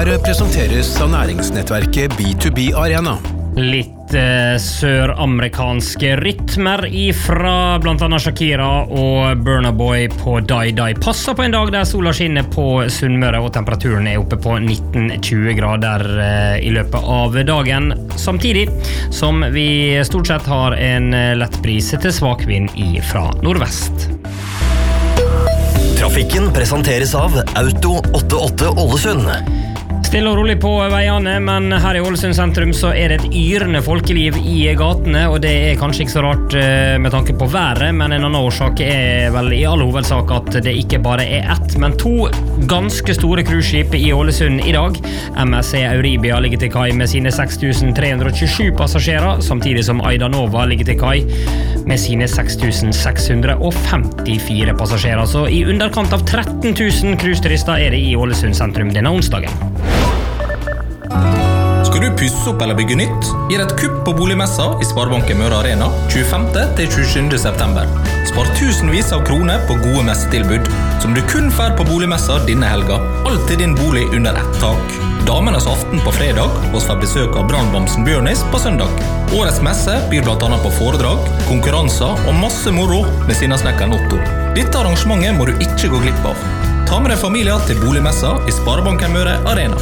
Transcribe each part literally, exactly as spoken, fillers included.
Her presenteres av næringsnettverket B to B Arena. Litt eh, søramerikanske rytmer ifra blant annet Shakira og Burna Boy på Die Die passer på en dag der sola skinner på Sunnmøre og temperaturen er oppe på nitten til tjue grader eh, i løpet av dagen, samtidig som vi stort sett har en lett bris til svak vind ifra nordvest. Trafikken presenteres av Auto åttiåtte Ålesund. Stille og rolig på veiene, men her i Ålesund sentrum så er det et yrende folkeliv i gatene, og det er kanskje ikke så rart med tanke på været, men en annen årsak er vel i all hovedsak at det ikke bare er ett, men to ganske store cruiseskip i Ålesund i dag. M S C Euribia ligger til kai med sine seks tusen tre hundre og tjuesju passasjerer, samtidig som Aida Nova ligger til kai med sine seks tusen seks hundre og femtifire passasjerer. Så i underkant av tretten tusen cruiseturister er det i Ålesund sentrum denne onsdagen. Skal du pusse opp eller bygge nytt? Gir et kupp på boligmessa i Sparebanken Møre Arena tjuefemte til tjuesjuende september. Spar tusenvis av kroner på gode messetilbud, som du kun får på boligmessa denne helga. Alt til din bolig under ett tak. Damenes aften på fredag, og får besøk av brannbamsen Bjørnis på søndag. Årets messe byr blant annet på foredrag, konkurranser og masse moro med sinnasnekkeren Otto. Dette arrangementet må du ikke gå glipp av. Ta med deg familier til boligmessa i Sparebanken Møre Arena.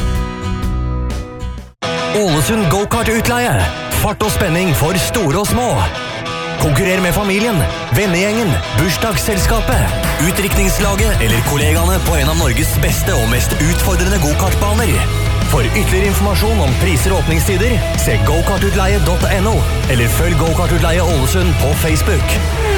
Ålesund Go-Kart-utleie. Fart og spenning for store og små. Konkurrer med familien, vennegjengen, bursdagsselskapet, utdrikningslaget eller kollegaene på en av Norges beste og mest utfordrende go-kartbaner. For ytterligere informasjon om priser og åpningstider, se go kartutleie punktum no eller følg Go-Kart-utleie Ålesund på Facebook.